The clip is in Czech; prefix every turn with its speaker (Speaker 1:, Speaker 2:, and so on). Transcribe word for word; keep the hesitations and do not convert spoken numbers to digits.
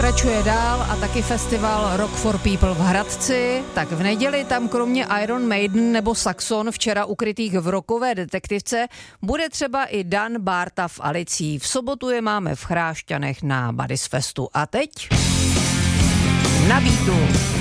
Speaker 1: pokračuje dál a taky festival Rock for People v Hradci. Tak v neděli tam kromě Iron Maiden nebo Saxon, včera ukrytých v rockové detektivce, bude třeba i Dan Bárta v Alicí. V sobotu je máme v Chrášťanech na Badis Festu. A teď na beatu.